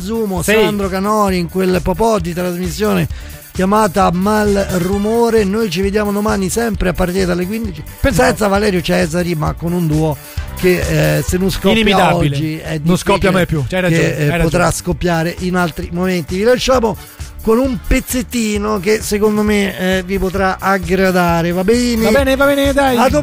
Zumo, Sandro Canori in quel popò di trasmissione chiamata Malrumore. Noi ci vediamo domani sempre a partire dalle 15 senza Valerio Cesari, ma con un duo che se non scoppia oggi è non scoppia mai più. C'hai ragione, che potrà scoppiare in altri momenti. Vi lasciamo con un pezzettino che secondo me vi potrà aggradare. Va bene, dai.